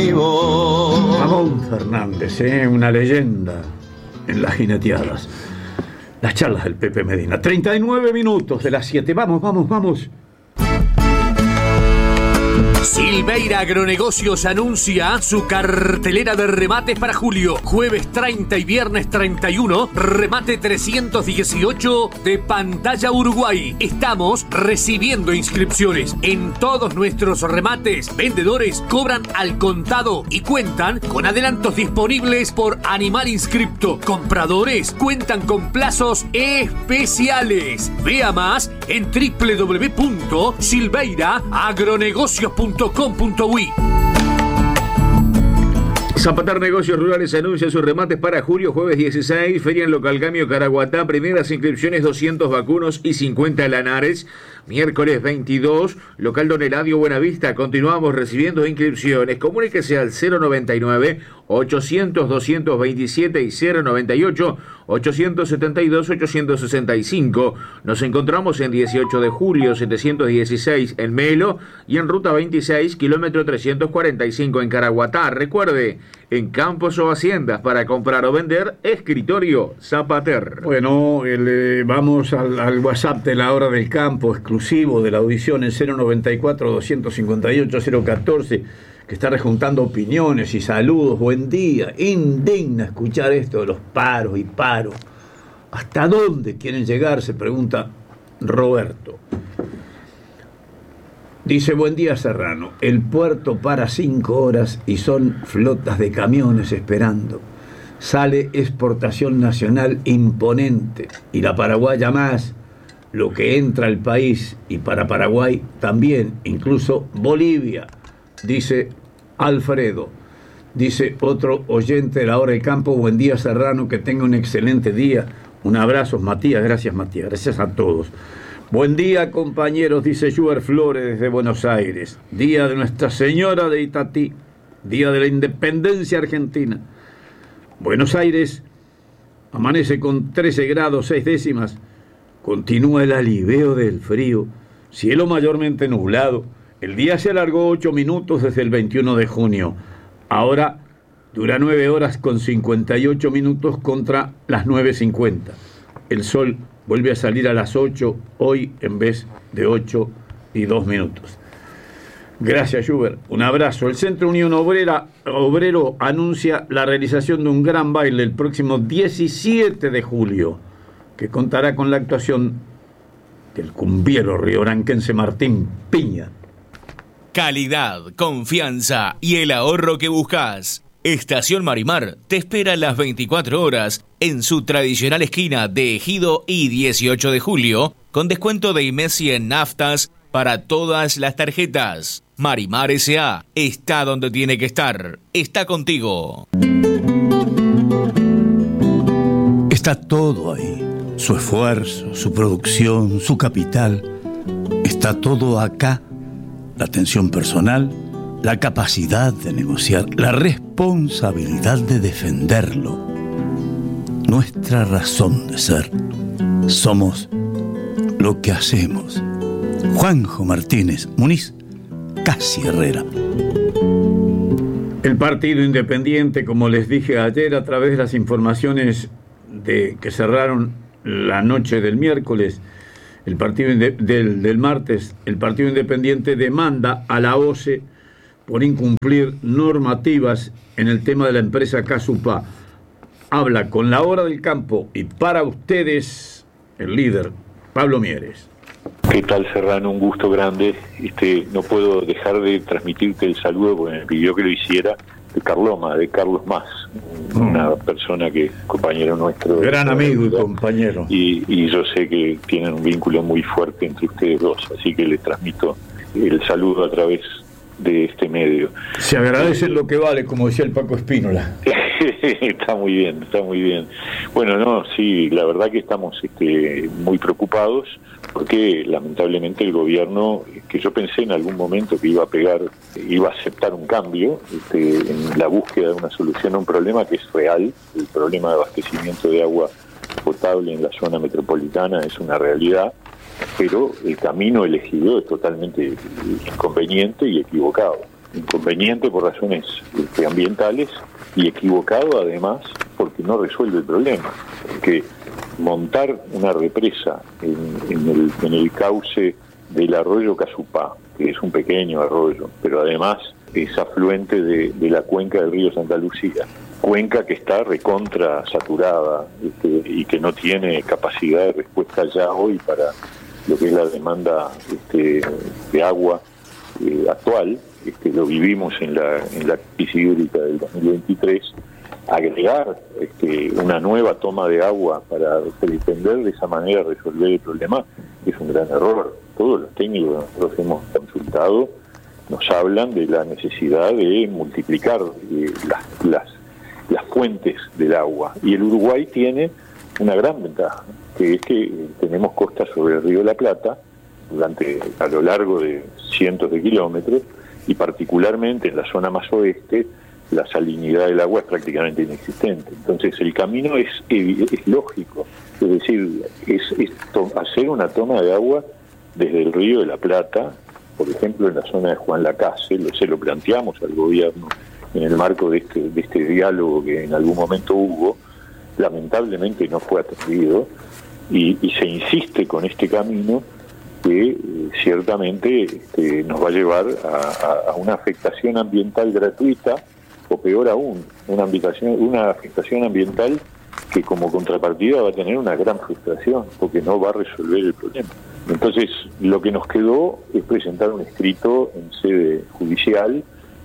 vivo. Ramón Fernández, una leyenda en las jineteadas. Las charlas del Pepe Medina. 39 minutos de las 7. Vamos. Silveira Agronegocios anuncia su cartelera de remates para julio. Jueves 30 y viernes 31, remate 318 de Pantalla Uruguay. Estamos recibiendo inscripciones. En todos nuestros remates, vendedores cobran al contado y cuentan con adelantos disponibles por animal inscripto. Compradores cuentan con plazos especiales. Vea más en www.silveiraagronegocios.com.uy. Zapatar Negocios Rurales anuncia sus remates para julio, jueves 16, Feria en Local Cambio Caraguatá, primeras inscripciones 200 vacunos y 50 lanares. Miércoles 22, Local Don Eladio Buenavista, continuamos recibiendo inscripciones. Comuníquese al 099-800-227 y 098-872-865. Nos encontramos en 18 de julio 716 en Melo y en Ruta 26, kilómetro 345 en Caraguatá. Recuerde, en campos o haciendas para comprar o vender, Escritorio Zapater. Bueno, vamos al WhatsApp de la Hora del Campo, exclusivo de la audición en 094-258-014, que está rejuntando opiniones y saludos. Buen día. Indigna escuchar esto de los paros y paros. ¿Hasta dónde quieren llegar?, se pregunta Roberto. Dice: buen día, Serrano. El puerto para 5 horas y son flotas de camiones esperando. Sale exportación nacional imponente y la paraguaya más. Lo que entra al país y para Paraguay también, incluso Bolivia, dice Alfredo. Dice otro oyente de la Hora del Campo: buen día, Serrano, que tenga un excelente día. Un abrazo, Matías. Gracias, Matías. Gracias a todos. Buen día, compañeros, dice Schubert Flores desde Buenos Aires. Día de Nuestra Señora de Itatí, día de la Independencia Argentina. Buenos Aires amanece con 13 grados 6 décimas. Continúa el aliveo del frío, cielo mayormente nublado. El día se alargó 8 minutos desde el 21 de junio. Ahora dura 9 horas con 58 minutos contra las 9:50. El sol vuelve a salir a las 8 hoy en vez de 8:02. Gracias, Schubert. Un abrazo. El Centro Unión Obrero anuncia la realización de un gran baile el próximo 17 de julio, que contará con la actuación del cumbiero rioranquense Martín Piña. Calidad, confianza y el ahorro que buscas. Estación Marimar te espera las 24 horas en su tradicional esquina de Ejido y 18 de julio, con descuento de IMESI en naftas para todas las tarjetas. Marimar S.A. está donde tiene que estar. Está contigo. Está todo ahí. Su esfuerzo, su producción, su capital. Está todo acá. La atención personal, la capacidad de negociar, la responsabilidad de defenderlo. Nuestra razón de ser. Somos lo que hacemos. Juanjo Martínez Muniz, Casi Herrera. El Partido Independiente, como les dije ayer a través de las informaciones que cerraron la noche del miércoles, el partido del martes, el Partido Independiente demanda a la OCE por incumplir normativas en el tema de la empresa Casupá. Habla con la Hora del Campo y para ustedes el líder, Pablo Mieres. ¿Qué tal, Serrano? Un gusto grande. No puedo dejar de transmitirte el saludo porque me pidió que lo hiciera, de Carlos Más, una persona que es compañero nuestro. Gran amigo y compañero. Y yo sé que tienen un vínculo muy fuerte entre ustedes dos, así que les transmito el saludo a través de este medio. Se agradece lo que vale, como decía el Paco Espínola. Está muy bien. Bueno, no, sí, la verdad que estamos muy preocupados porque lamentablemente el gobierno, que yo pensé en algún momento que iba a aceptar un cambio en la búsqueda de una solución a un problema que es real, el problema de abastecimiento de agua potable en la zona metropolitana es una realidad, pero el camino elegido es totalmente inconveniente y equivocado. inconveniente por razones ambientales y equivocado además porque no resuelve el problema. Porque montar una represa en el cauce del arroyo Casupá, que es un pequeño arroyo, pero además es afluente de la cuenca del río Santa Lucía, cuenca que está recontra saturada y que no tiene capacidad de respuesta ya hoy para lo que es la demanda de agua actual. Lo vivimos en la crisis hídrica del 2023. Agregar una nueva toma de agua para pretender de esa manera resolver el problema es un gran error. Todos los técnicos que nosotros hemos consultado nos hablan de la necesidad de multiplicar las fuentes del agua, y el Uruguay tiene una gran ventaja, que es que tenemos costas sobre el río de la Plata a lo largo de cientos de kilómetros, y particularmente en la zona más oeste la salinidad del agua es prácticamente inexistente. Entonces el camino es lógico, es decir, es hacer una toma de agua desde el río de la Plata, por ejemplo en la zona de Juan Lacase. Se lo planteamos al gobierno en el marco de este diálogo que en algún momento hubo. Lamentablemente no fue atendido, y se insiste con este camino que ciertamente nos va a llevar a una afectación ambiental gratuita, o peor aún, una afectación ambiental que como contrapartida va a tener una gran frustración, porque no va a resolver el problema. Entonces, lo que nos quedó es presentar un escrito en sede judicial,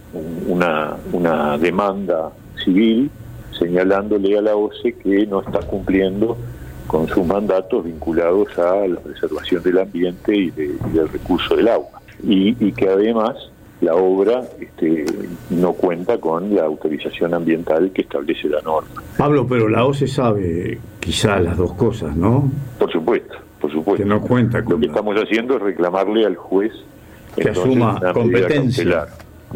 una demanda civil, señalándole a la OCE que no está cumpliendo con sus mandatos vinculados a la preservación del ambiente y del recurso del agua, y que además la obra no cuenta con la autorización ambiental que establece la norma. Pablo, pero la OCE sabe quizá las dos cosas, ¿no? Por supuesto. Que no cuenta con lo que estamos haciendo es reclamarle al juez que asuma competencia.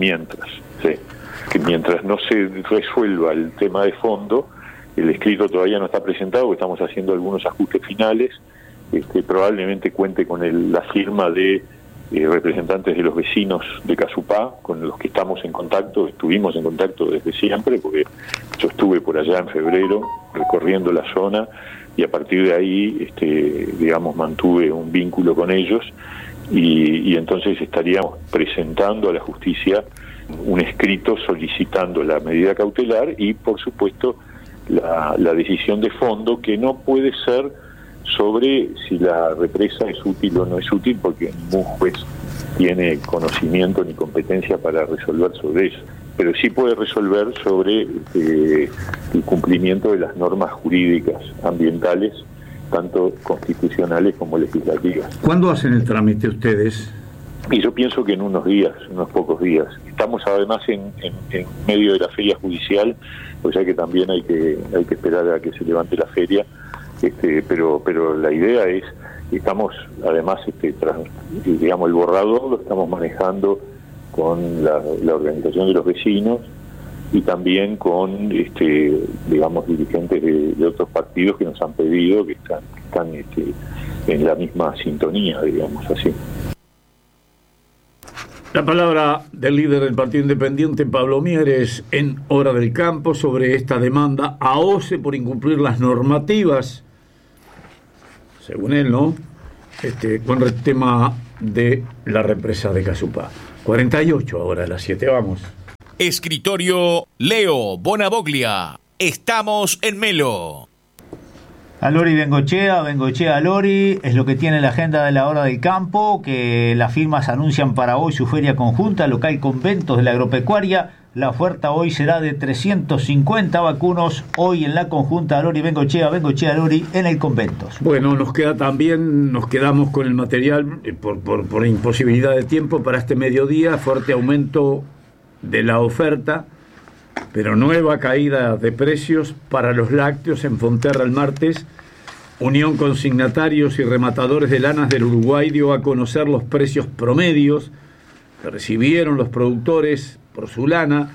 Mientras no se resuelva el tema de fondo, el escrito todavía no está presentado, porque estamos haciendo algunos ajustes finales. Probablemente cuente con la firma de representantes de los vecinos de Casupá, con los que estuvimos en contacto desde siempre, porque yo estuve por allá en febrero recorriendo la zona, y a partir de ahí mantuve un vínculo con ellos, y entonces estaríamos presentando a la justicia un escrito solicitando la medida cautelar y, por supuesto, la decisión de fondo, que no puede ser sobre si la represa es útil o no es útil, porque ningún juez tiene conocimiento ni competencia para resolver sobre eso, pero sí puede resolver sobre el cumplimiento de las normas jurídicas ambientales, tanto constitucionales como legislativas. ¿Cuándo hacen el trámite ustedes? Y yo pienso que en unos pocos días. Estamos además en medio de la feria judicial, o sea que también hay que esperar a que se levante la feria, pero la idea es, estamos además, el borrador lo estamos manejando con la organización de los vecinos, y también con dirigentes de otros partidos que nos han pedido, que están en la misma sintonía, digamos así. La palabra del líder del Partido Independiente, Pablo Mieres, en Hora del Campo, sobre esta demanda a OCE por incumplir las normativas, según él, ¿no? Con el tema de la represa de Casupá. 48 ahora, a las 7, vamos. Escritorio Leo Bonavoglia. Estamos en Melo. A Lori Bengochea a Lori, es lo que tiene la agenda de la Hora del Campo, que las firmas anuncian para hoy su feria conjunta, local Conventos de la Agropecuaria. La oferta hoy será de 350 vacunos, hoy en la conjunta Lori Bengochea Lori, en el Conventos. Bueno, nos quedamos con el material por imposibilidad de tiempo para este mediodía, fuerte aumento de la oferta, pero nueva caída de precios para los lácteos en Fonterra el martes. Unión Consignatarios y Rematadores de Lanas del Uruguay dio a conocer los precios promedios que recibieron los productores por su lana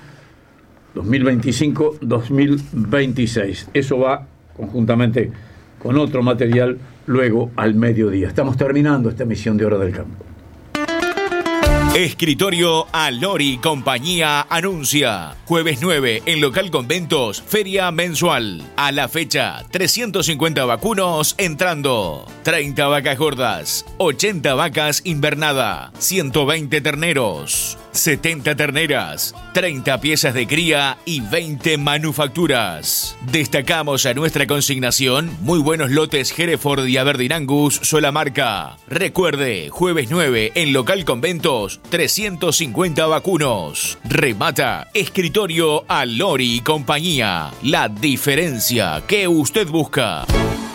2025-2026. Eso va conjuntamente con otro material luego al mediodía. Estamos terminando esta emisión de Hora del Campo. Escritorio Alori Compañía anuncia. Jueves 9 en Local Conventos, feria mensual. A la fecha, 350 vacunos entrando. 30 vacas gordas, 80 vacas invernada, 120 terneros, 70 terneras, 30 piezas de cría y 20 manufacturas. Destacamos a nuestra consignación muy buenos lotes Hereford y Aberdeen Angus sola marca. Recuerde, jueves 9 en Local Conventos, 350 vacunos. Remata Escritorio Alori Compañía. La diferencia que usted busca.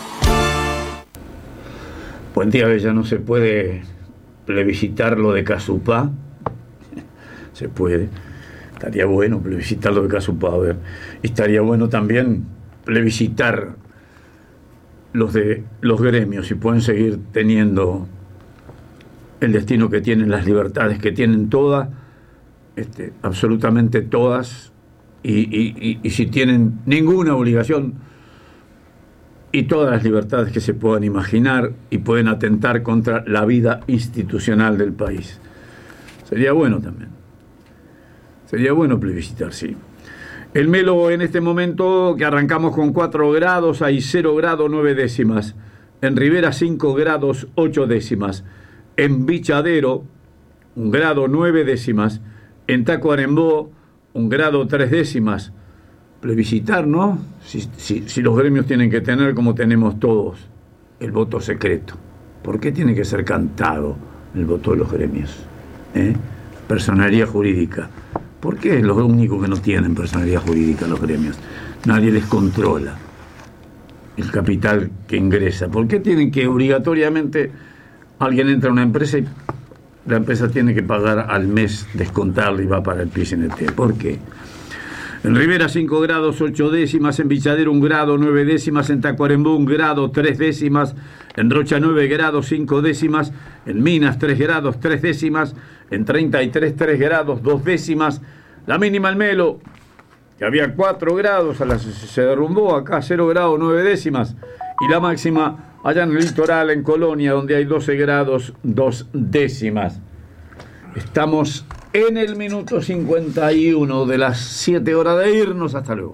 Buen día, que ya no se puede plebiscitar lo de Casupá. Se puede. Estaría bueno plebiscitar lo de Casupá, a ver. Estaría bueno también plebiscitar los de los gremios, si pueden seguir teniendo el destino que tienen, las libertades que tienen todas, absolutamente todas, y si tienen ninguna obligación y todas las libertades que se puedan imaginar y pueden atentar contra la vida institucional del país. Sería bueno también. Sería bueno plebiscitar, sí. El Melo en este momento, que arrancamos con 4 grados, hay 0 grados 9 décimas. En Rivera 5 grados 8 décimas. En Bichadero 1 grado 9 décimas. En Tacuarembó 1 grado 3 décimas. Plebiscitar, ¿no? Si los gremios tienen que tener, como tenemos todos, el voto secreto. ¿Por qué tiene que ser cantado el voto de los gremios? Personalidad jurídica. ¿Por qué es lo único que no tienen personalidad jurídica los gremios? Nadie les controla el capital que ingresa. ¿Por qué tienen que obligatoriamente alguien entra a una empresa y la empresa tiene que pagar al mes, descontarle y va para el PIS-NT? ¿Por qué? En Rivera 5 grados 8 décimas, en Bichadero 1 grado 9 décimas, en Tacuarembó 1 grado 3 décimas, en Rocha 9 grados 5 décimas, en Minas 3 grados 3 décimas, en 33 3 grados 2 décimas, la mínima en Melo, que había 4 grados, se derrumbó, acá 0 grados 9 décimas, y la máxima allá en el litoral, en Colonia, donde hay 12 grados 2 décimas. Estamos en el minuto 51 de las 7 horas de irnos. Hasta luego.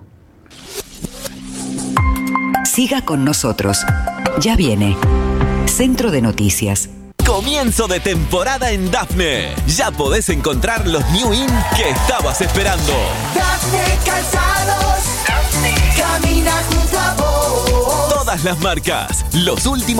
Siga con nosotros. Ya viene Centro de Noticias. Comienzo de temporada en Dafne. Ya podés encontrar los New In que estabas esperando. Dafne Calzados. Dafne. Camina junto a vos. Todas las marcas, los últimos